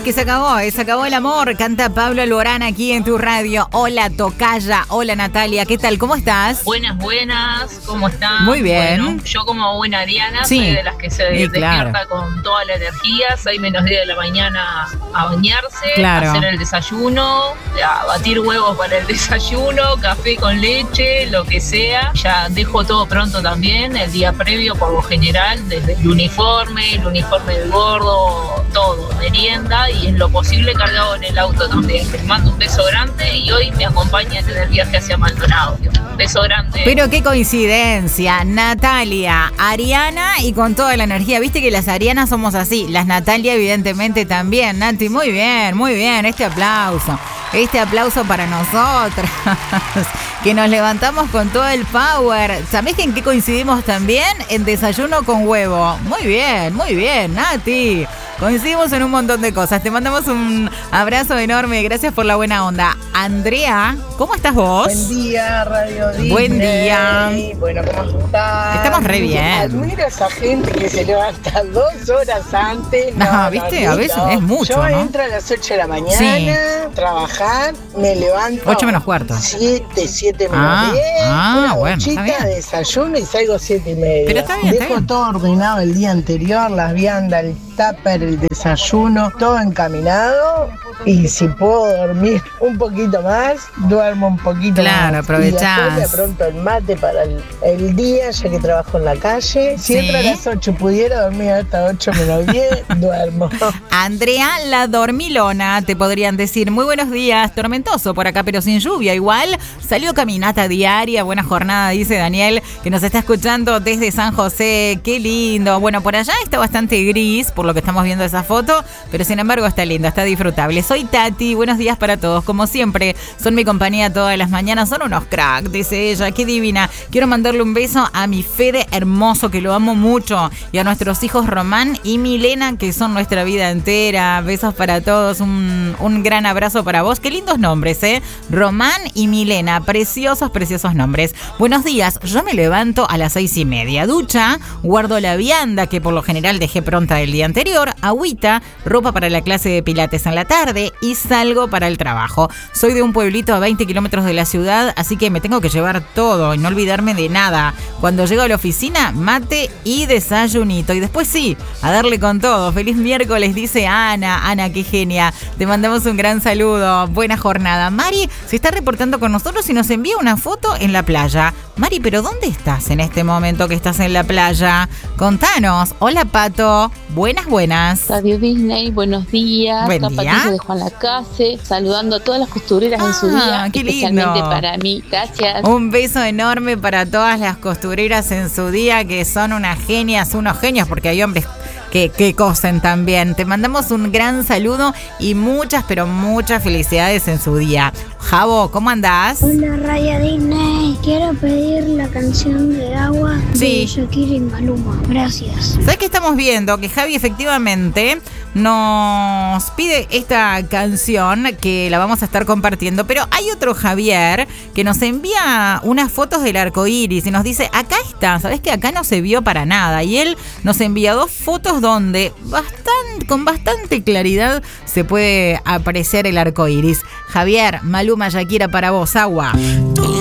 que se acabó el amor. Canta Pablo Alborán aquí en tu radio. Hola, tocaya. Hola, Natalia. ¿Qué tal? ¿Cómo estás? Buenas. ¿Cómo están? Muy bien. Bueno, yo como buena ariana Sí. soy de las que se despierta con toda la energía, 6:10 de la mañana a bañarse, Claro. a hacer el desayuno, a batir huevos para el desayuno, café con leche, lo que sea. Ya dejo todo pronto también, el día previo por lo general, desde el uniforme del gordo, todo, merienda y en lo posible cargado en el auto también. Les mando un beso grande y hoy me acompañan en el viaje hacia Maldonado. Un beso grande. Pero qué coincidencia, Natalia, Ariana y con toda la energía. Viste que las Arianas somos así, las Natalia evidentemente también. Nati, muy bien, este aplauso para nosotras, que nos levantamos con todo el power. ¿Sabés en qué coincidimos también? En desayuno con huevo. Muy bien, Nati. Coincidimos en un montón de cosas. Te mandamos un abrazo enorme. Gracias por la buena onda. Andrea, ¿cómo estás vos? Buen día, Radio Disney. Buen día. Bueno, ¿cómo estás? Estamos re bien. Admiro a esa gente que se levanta 2 horas antes. No, ¿viste? A veces es mucho, Yo ¿no? entro a las 8 de la mañana, Sí. trabajar, me levanto 8 menos cuarto. 7 menos 10. Una bueno, está duchita, bien. desayuno y salgo 7:30. Pero está bien, está Dejo bien. todo ordenado el día anterior, las viandas, el tupper, el desayuno, todo encaminado. Y si puedo dormir un poquito más, duermo un poquito Claro, más. aprovechás. Y después me apronto el mate para el día, ya que trabajo en la calle. Si Sí. entro a las 8 pudiera dormir hasta 8 menos 10, duermo. Andrea la dormilona, te podrían decir. Muy buenos días, tormentoso por acá, pero sin lluvia. Igual salió caminata diaria, buena jornada, dice Daniel, que nos está escuchando desde San José. Qué lindo. Bueno, por allá está bastante gris, por lo que estamos viendo esa foto, pero sin embargo está lindo, está disfrutable. Soy Tati, buenos días para todos. Como siempre, son mi compañía todas las mañanas, son unos cracks, dice ella. Qué divina. Quiero mandarle un beso a mi Fede hermoso, que lo amo mucho, y a nuestros hijos Román y Milena, que son nuestra vida entera. Besos para todos, un gran abrazo para vos. Qué lindos nombres, Román y Milena, preciosos nombres. Buenos días, yo me levanto a las 6:30, ducha, guardo la vianda que por lo general dejé pronta el día anterior, agüita, ropa para la clase de pilates en la tarde y salgo para el trabajo. Soy de un pueblito a 20 kilómetros de la ciudad, así que me tengo que llevar todo y no olvidarme de nada. Cuando llego a la oficina, mate y desayunito. Y después sí, a darle con todo. Feliz miércoles, dice Ana. Ana, qué genia. Te mandamos un gran saludo. Buena jornada. Mari se está reportando con nosotros y nos envía una foto en la playa. Mari, ¿pero dónde estás en este momento que estás en la playa? Contanos. Hola, Pato. Buenas. Radio Disney, buenos días. Buen Acá día. Patricia de Juan Lacase, saludando a todas las costureras en su día, qué especialmente lindo. para mí. Gracias. Un beso enorme para todas las costureras en su día, que son unas genias, unos genios, porque hay hombres que cosen también. Te mandamos un gran saludo y muchas, pero muchas felicidades en su día. Javo, ¿cómo andás? Hola, Radio Disney. Quiero pedir la canción de Agua Sí. de Shakira y Maluma. Gracias. ¿Sabes qué estamos viendo? Que Javi efectivamente nos pide esta canción que la vamos a estar compartiendo, pero hay otro Javier que nos envía unas fotos del arco iris y nos dice, acá está, ¿sabes que acá no se vio para nada? Y él nos envía 2 fotos donde con bastante claridad se puede apreciar el arco iris. Javier, Maluma, Shakira para vos, Agua.